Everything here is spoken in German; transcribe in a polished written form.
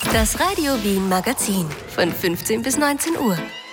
Das Radio Wien Magazin von 15 bis 19 Uhr.